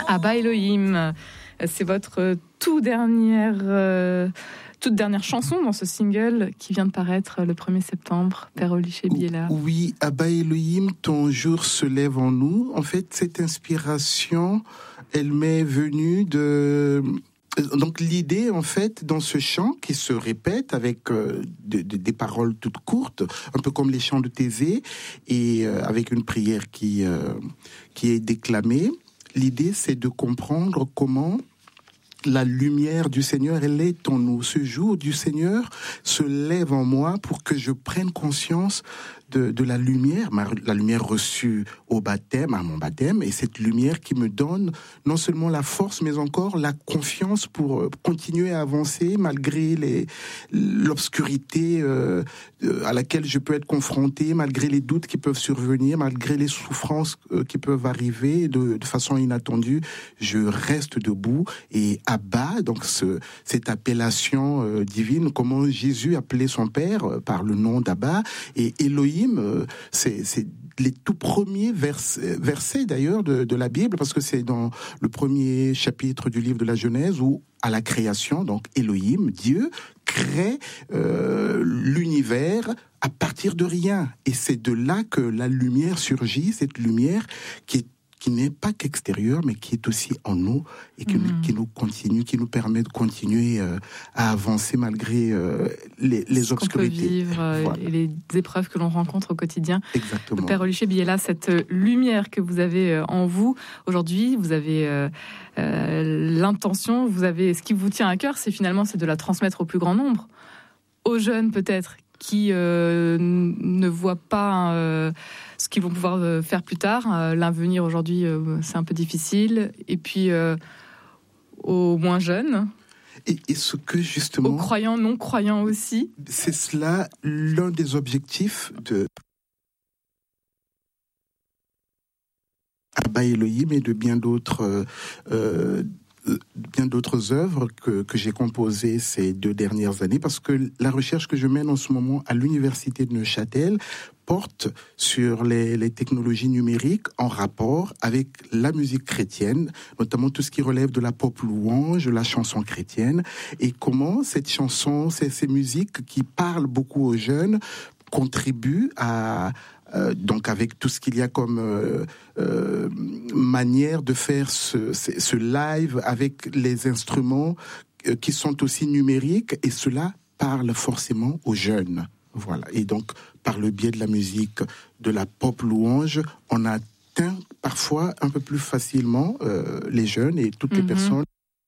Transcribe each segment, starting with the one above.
Abba Elohim, c'est votre toute dernière chanson dans ce single qui vient de paraître le 1er septembre, Père Oliché Biela. Oui, Abba Elohim, ton jour se lève en nous. En fait, cette inspiration, elle m'est venue de... Donc l'idée, en fait, dans ce chant qui se répète avec des paroles toutes courtes, un peu comme les chants de Thésée, et avec une prière qui est déclamée, l'idée, c'est de comprendre comment la lumière du Seigneur, elle est en nous. Ce jour du Seigneur se lève en moi pour que je prenne conscience de la lumière, la lumière reçue au baptême, à mon baptême, et cette lumière qui me donne non seulement la force, mais encore la confiance pour continuer à avancer malgré l'obscurité à laquelle je peux être confronté, malgré les doutes qui peuvent survenir, malgré les souffrances qui peuvent arriver de façon inattendue. Je reste debout et Abba, donc cette appellation divine, comment Jésus appelait son Père par le nom d'Abba, et Elohim, c'est les tout premiers versets d'ailleurs de la Bible, parce que c'est dans le premier chapitre du livre de la Genèse où, à la création, donc Elohim, Dieu, crée l'univers à partir de rien. Et c'est de là que la lumière surgit, cette lumière qui n'est pas qu'extérieure, mais qui est aussi en nous et qui nous permet de continuer à avancer malgré les obscurités. Qu'on peut vivre voilà. Et les épreuves que l'on rencontre au quotidien. Exactement. Père Oliché Biela, cette lumière que vous avez en vous, aujourd'hui, vous avez l'intention, ce qui vous tient à cœur, c'est de la transmettre au plus grand nombre, aux jeunes peut-être, qui ne voient pas ce qu'ils vont pouvoir faire plus tard. L'avenir aujourd'hui, c'est un peu difficile. Et puis, aux moins jeunes. Et ce que justement... Aux croyants, non-croyants aussi. C'est cela l'un des objectifs de Abba Elohim et de bien d'autres œuvres que j'ai composées ces 2 dernières années, parce que la recherche que je mène en ce moment à l'université de Neuchâtel porte sur les technologies numériques en rapport avec la musique chrétienne, notamment tout ce qui relève de la pop louange, la chanson chrétienne, et comment cette chanson, ces musiques qui parlent beaucoup aux jeunes contribuent à donc avec tout ce qu'il y a comme manière de faire ce live avec les instruments qui sont aussi numériques, et cela parle forcément aux jeunes. Voilà. Et donc, par le biais de la musique, de la pop louange, on atteint parfois un peu plus facilement les jeunes et toutes les personnes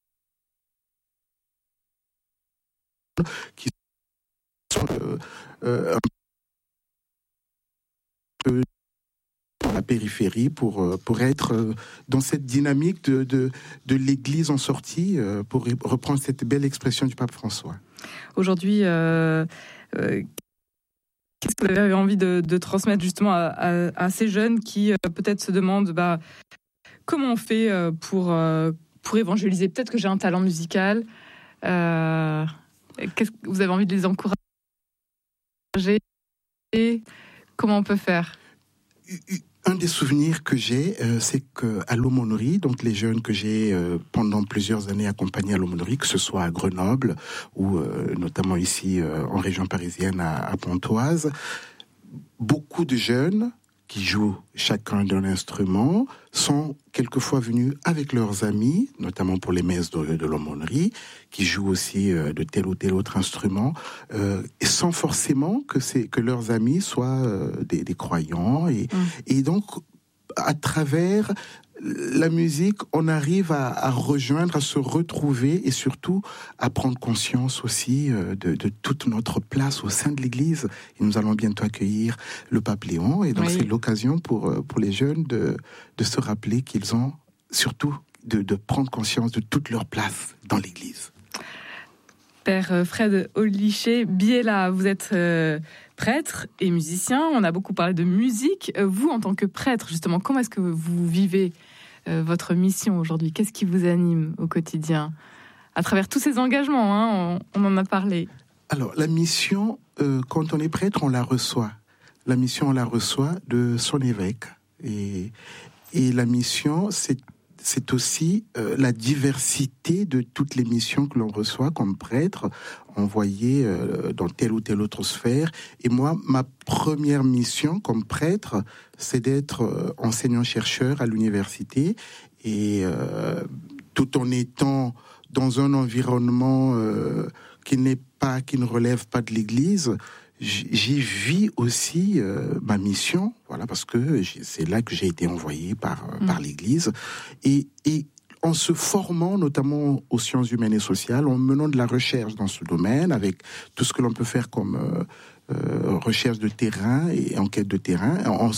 qui sont un peu dans la périphérie pour être dans cette dynamique de l'Église en sortie, pour reprendre cette belle expression du pape François. Aujourd'hui, qu'est-ce que vous avez envie de transmettre justement à ces jeunes qui peut-être se demandent comment on fait pour évangéliser? Peut-être que j'ai un talent musical. Qu'est-ce que vous avez envie de les encourager? Et comment on peut faire? Un des souvenirs que j'ai, c'est qu'à l'aumônerie, donc les jeunes que j'ai pendant plusieurs années accompagnés à l'aumônerie, que ce soit à Grenoble ou notamment ici en région parisienne à Pontoise, beaucoup de jeunes qui jouent chacun d'un instrument sont quelquefois venus avec leurs amis, notamment pour les messes de l'aumônerie, qui jouent aussi de tel ou tel autre instrument, et sans forcément que leurs amis soient des croyants. Et donc, à travers la musique, on arrive à rejoindre, à se retrouver et surtout à prendre conscience aussi de toute notre place au sein de l'Église. Et nous allons bientôt accueillir le pape Léon, et donc c'est l'occasion pour les jeunes de se rappeler qu'ils ont surtout de prendre conscience de toute leur place dans l'Église. Père Fred Oliché Biela, vous êtes prêtre et musicien. On a beaucoup parlé de musique. Vous, en tant que prêtre, justement, comment est-ce que vous vivez votre mission aujourd'hui? Qu'est-ce qui vous anime au quotidien à travers tous ces engagements, on en a parlé. Alors, la mission, quand on est prêtre, on la reçoit. La mission, on la reçoit de son évêque. Et la mission, c'est aussi la diversité de toutes les missions que l'on reçoit comme prêtre, envoyé dans telle ou telle autre sphère. Et moi, ma première mission comme prêtre, c'est d'être enseignant-chercheur à l'université, et tout en étant dans un environnement qui ne relève pas de l'Église, j'y vis aussi ma mission, voilà, parce que c'est là que j'ai été envoyé par l'Église, et en se formant notamment aux sciences humaines et sociales, en menant de la recherche dans ce domaine, avec tout ce que l'on peut faire comme recherche de terrain et enquête de terrain,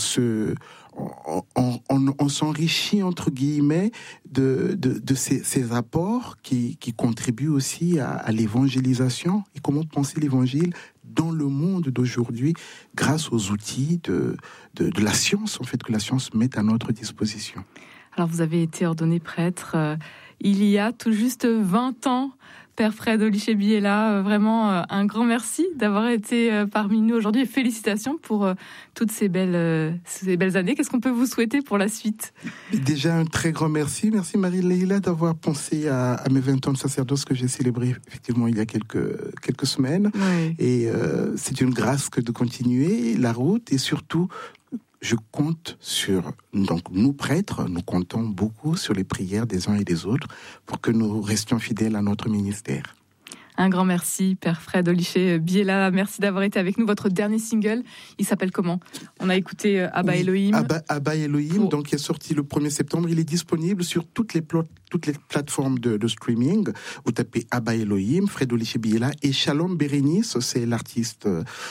on s'enrichit entre guillemets de ces apports qui contribuent aussi à l'évangélisation, et comment penser l'évangile dans le monde d'aujourd'hui grâce aux outils de la science, en fait, que la science met à notre disposition. Alors vous avez été ordonné prêtre il y a tout juste 20 ans. Père Fred Olichet-Biella, vraiment un grand merci d'avoir été parmi nous aujourd'hui, et félicitations pour toutes ces belles années. Qu'est-ce qu'on peut vous souhaiter pour la suite ? Déjà un très grand merci. Merci Marie-Leila d'avoir pensé à mes 20 ans de sacerdoce que j'ai célébré effectivement il y a quelques semaines. Oui. Et c'est une grâce que de continuer la route, et surtout je compte donc nous prêtres, nous comptons beaucoup sur les prières des uns et des autres pour que nous restions fidèles à notre ministère. Un grand merci, Père Fred Olichet-Biella. Merci d'avoir été avec nous. Votre dernier single, il s'appelle comment ? On a écouté Abba Elohim. Abba Elohim, donc qui est sorti le 1er septembre. Il est disponible sur toutes les plateformes de streaming. Vous tapez Abba Elohim, Fred Olichet-Biella, et Shalom Bérénice, c'est l'artiste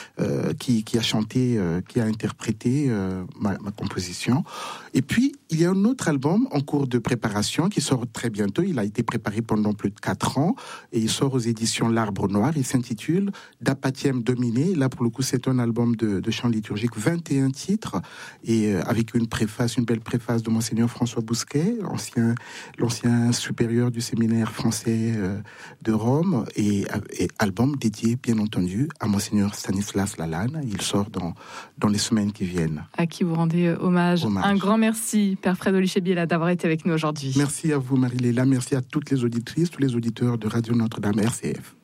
qui a chanté, qui a interprété ma composition. Et puis, il y a un autre album en cours de préparation qui sort très bientôt. Il a été préparé pendant plus de 4 ans et il sort aux éditions L'Arbre Noir. Il s'intitule D'Apathième Dominé. Là, pour le coup, c'est un album de chants liturgiques, 21 titres, et avec une belle préface de Monseigneur François Bousquet, l'ancien supérieur du séminaire français de Rome, et album dédié, bien entendu, à Monseigneur Stanislas Lalanne. Il sort dans les semaines qui viennent. À qui vous rendez hommage. Un grand merci, Père Fred Olichet-Biella, d'avoir été avec nous aujourd'hui. Merci à vous, Marie-Léla. Merci à toutes les auditrices, tous les auditeurs de Radio Notre-Dame RCF.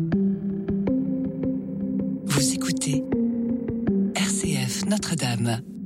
Vous écoutez RCF Notre-Dame.